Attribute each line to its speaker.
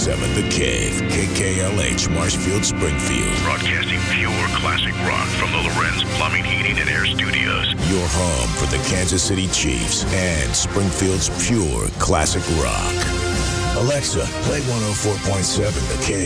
Speaker 1: 7 The Cave, KKLH, Marshfield, Springfield.
Speaker 2: Broadcasting pure classic rock from the Lorenz Plumbing, Heating, and Air Studios.
Speaker 1: Your home for the Kansas City Chiefs and Springfield's pure classic rock. Alexa, play 104.7 The Cave.